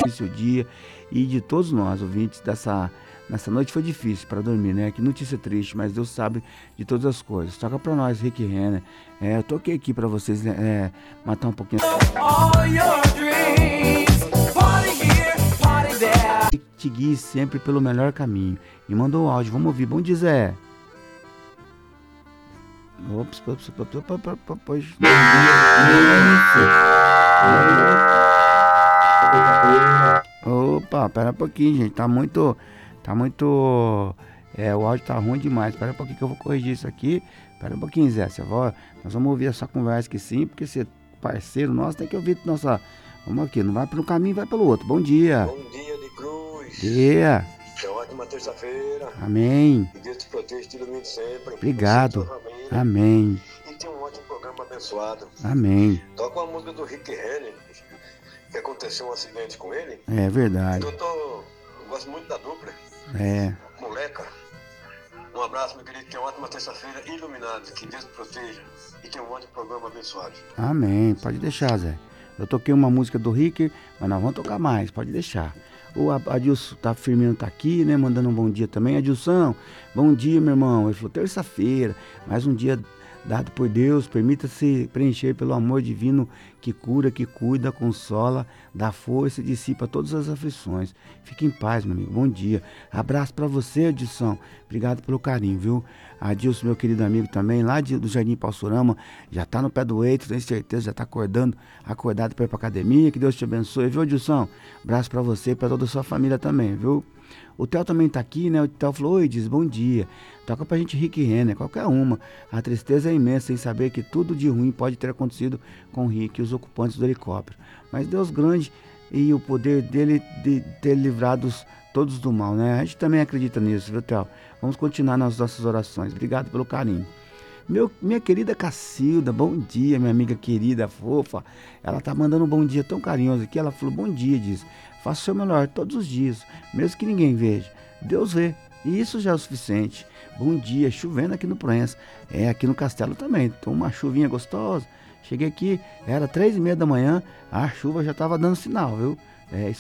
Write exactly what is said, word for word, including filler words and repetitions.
o dia e de todos nós, ouvintes dessa... Nessa noite foi difícil para dormir, né? Que notícia triste, mas Deus sabe de todas as coisas. Toca pra nós, Rick Renner. É, eu toquei aqui pra vocês é, matar um pouquinho. E te guie sempre pelo melhor caminho. E mandou um áudio, vamos ouvir. Bom dia, Zé. Ops, ops, ops, ops, ops, ops, ops. Opa, pera um pouquinho, gente. Tá muito... Tá muito... É, o áudio tá ruim demais. Espera um pouquinho que eu vou corrigir isso aqui. Espera um pouquinho, Zé. Você vai, nós vamos ouvir essa conversa aqui sim, porque você parceiro nosso tem que ouvir nossa... Vamos aqui, não vai para um caminho, vai pelo outro. Bom dia. Bom dia de cruz. Dia. É ótima terça-feira. Amém. Que Deus te proteja e te ilumine sempre. Obrigado. Amém. E tem um ótimo programa abençoado. Amém. Toca uma música do Rick Renner, que aconteceu um acidente com ele. É verdade. Eu, tô, eu gosto muito da dupla. É. Moleca. Um abraço, meu querido. Tenha uma ótima terça-feira iluminado. Que Deus te proteja e tenha um ótimo programa abençoado. Amém. Pode deixar, Zé. Eu toquei uma música do Rick, mas nós vamos tocar mais. Pode deixar. O Adilson tá firmino, tá aqui, né? Mandando um bom dia também. Adilson, bom dia, meu irmão. Ele falou, terça-feira, mais um dia dado por Deus. Permita-se preencher pelo amor divino que cura, que cuida, consola, dá força e dissipa todas as aflições. Fique em paz, meu amigo. Bom dia. Abraço para você, Adilson. Obrigado pelo carinho, viu? Adilson, meu querido amigo também, lá de, do Jardim Passurama, já tá no pé do eito, tenho certeza, já tá acordando, acordado para ir pra academia. Que Deus te abençoe, viu, Adilson? Abraço para você e para toda a sua família também, viu? O Theo também tá aqui, né? O Theo falou, oi, diz, bom dia. Toca pra gente Rick Renner, qualquer uma. A tristeza é imensa em saber que tudo de ruim pode ter acontecido com o Rick e os ocupantes do helicóptero. Mas Deus grande e o poder dele de ter livrado todos do mal, né? A gente também acredita nisso, viu, Theo? Vamos continuar nas nossas orações. Obrigado pelo carinho. Meu, minha querida Cacilda, bom dia, minha amiga querida, fofa. Ela tá mandando um bom dia tão carinhoso aqui. Ela falou, bom dia, diz. Faça o seu melhor todos os dias, mesmo que ninguém veja. Deus vê. E isso já é o suficiente. Bom dia, chovendo aqui no Proença. É, aqui no Castelo também. Tô uma chuvinha gostosa. Cheguei aqui, era três e meia da manhã, a chuva já tava dando sinal, viu? É, isso